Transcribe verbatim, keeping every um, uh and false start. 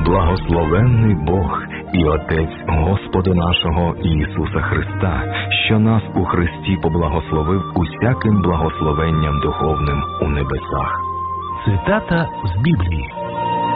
Благословенний Бог і Отець Господа нашого Ісуса Христа, що нас у Христі поблагословив усяким благословенням духовним у небесах. Цитата з Біблії.